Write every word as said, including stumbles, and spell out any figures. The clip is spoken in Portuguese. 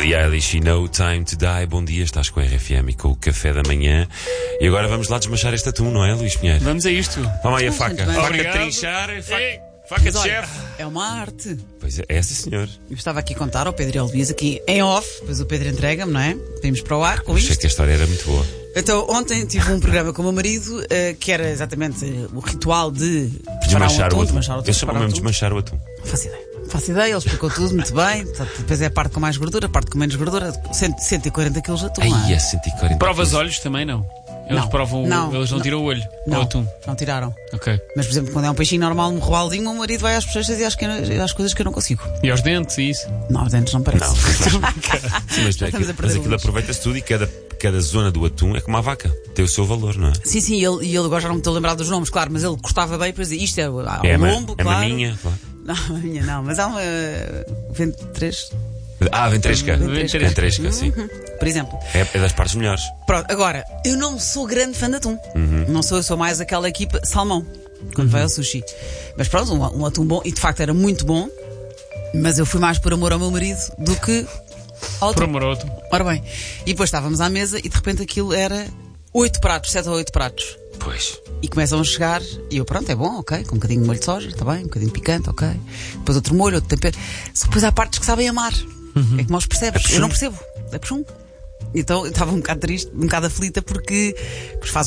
Billie Eilish, No Time to Die. Bom dia, estás com a R F M e com o café da manhã. E agora vamos lá desmanchar este atum, não é, Luís Pinheiro? Vamos a isto. Vamos aí a faca. Faca Obrigado. de trinchar, faca, faca de Olha, chefe. é uma arte. Pois é, é sim, senhor. Eu estava aqui a contar ao Pedro e ao Luís aqui em off, depois o Pedro entrega-me, não é? Vimos para o ar com Achei isto. que a história era muito boa. Então, ontem tive um programa com o meu marido eh, que era exatamente eh, o ritual de preparar um Desmanchar atum, o atum. desmanchar o atum, Eu chamo preparar mesmo o atum. desmanchar o atum. Não faço ideia. Não faço ideia, ele explicou tudo muito bem. Portanto, depois é a parte com mais gordura, a parte com menos gordura. cento e quarenta quilos de atum. não Ai, é? é cento e quarenta. Provas olhos também não. Eles Não. provam, Não. eles não, Não. tiram o olho. Não, O atum. não tiraram. Ok. Mas, por exemplo, quando é um peixinho normal, um robaldinho, o meu marido vai às bochechas e às, que eu- às coisas que eu não consigo. E aos dentes e isso. Não, os dentes não parecem. Não, Estou a Sim, brincar. mas, Já é estamos que- a perder mas o aquilo gosto. aproveita-se tudo e cada, cada zona do atum é como a vaca. Tem o seu valor, não é? Sim, sim, e ele, e ele agora já não me estou a lembrar dos nomes, claro, mas ele cortava bem para dizer isto é, o- há É, o ma- lombo, é claro. maminha. Claro. Não, a minha não, mas há uma vinte e três, Ah, ventresca. Ventresca. Ventresca, sim. por exemplo. É, é das partes melhores. Pronto, agora, eu não sou grande fã de atum. Uhum. Não sou, eu sou mais aquela equipa salmão, quando vai ao sushi. Mas pronto, um, um atum bom, e de facto era muito bom, mas eu fui mais por amor ao meu marido do que ao Por atum. amor ao atum. Ora bem, e depois estávamos à mesa e de repente aquilo era oito pratos, sete ou oito pratos. Pois. E começam a chegar, e eu, pronto, é bom, ok, com um bocadinho de molho de soja, está bem, um bocadinho de picante, ok. Depois outro molho, outro tempero. Só depois há partes que sabem amar. É como aos percebes. É puxum. Eu não percebo. É puxum. Então eu estava um bocado triste, um bocado aflita, porque, porque faz